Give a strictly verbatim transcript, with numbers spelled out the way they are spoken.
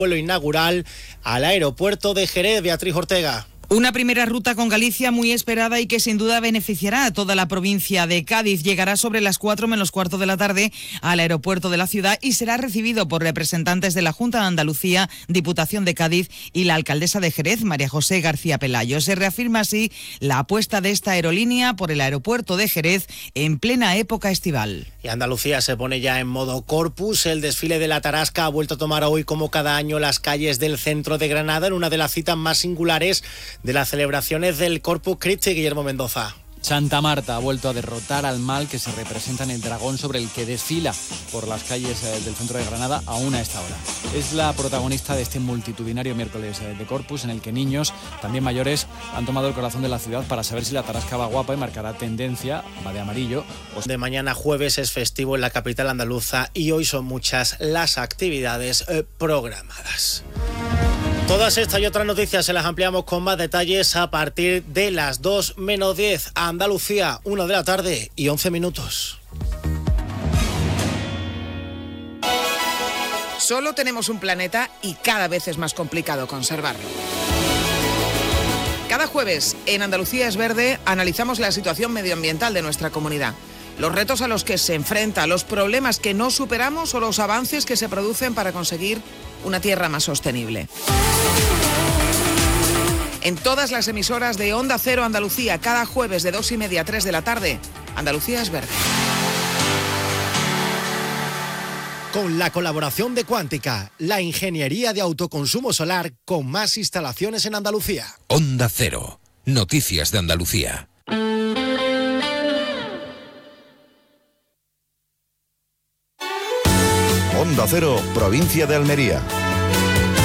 vuelo inaugural al aeropuerto de Jerez. Beatriz Ortega. Una primera ruta con Galicia muy esperada y que sin duda beneficiará a toda la provincia de Cádiz. Llegará sobre las cuatro menos cuarto de la tarde al aeropuerto de la ciudad y será recibido por representantes de la Junta de Andalucía, Diputación de Cádiz y la alcaldesa de Jerez, María José García Pelayo. Se reafirma así la apuesta de esta aerolínea por el aeropuerto de Jerez en plena época estival. Y Andalucía se pone ya en modo Corpus. El desfile de la Tarasca ha vuelto a tomar hoy, como cada año, las calles del centro de Granada en una de las citas más singulares de las celebraciones del Corpus Christi. Guillermo Mendoza. Santa Marta ha vuelto a derrotar al mal que se representa en el dragón sobre el que desfila por las calles del centro de Granada aún a esta hora. Es la protagonista de este multitudinario miércoles de Corpus, en el que niños, también mayores, han tomado el corazón de la ciudad para saber si la Tarasca va guapa y marcará tendencia, va de amarillo. O... De mañana jueves es festivo en la capital andaluza y hoy son muchas las actividades eh, programadas. Todas estas y otras noticias se las ampliamos con más detalles a partir de las dos menos diez. Andalucía, una de la tarde y once minutos. Solo tenemos un planeta y cada vez es más complicado conservarlo. Cada jueves en Andalucía es Verde analizamos la situación medioambiental de nuestra comunidad, los retos a los que se enfrenta, los problemas que no superamos o los avances que se producen para conseguir una tierra más sostenible. En todas las emisoras de Onda Cero Andalucía, cada jueves de dos y media a tres de la tarde, Andalucía es Verde. Con la colaboración de Cuántica, la ingeniería de autoconsumo solar con más instalaciones en Andalucía. Onda Cero, noticias de Andalucía. Onda Cero, provincia de Almería.